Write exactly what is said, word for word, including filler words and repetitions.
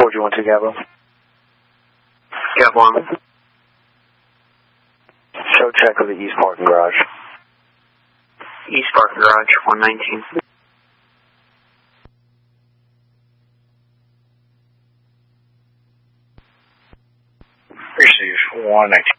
four G one two Gabo. Gabo on. Show check of the East Parking Garage. East Parking Garage, one nineteen. Receive one nineteen.